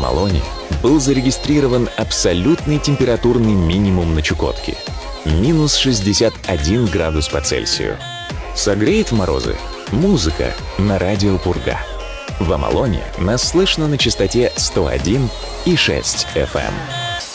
Амалоне был зарегистрирован абсолютный температурный минимум на Чукотке – минус 61 градус по Цельсию. Согреет в морозы музыка на радио «Пурга». В Амалоне нас слышно на частоте 101,6 FM.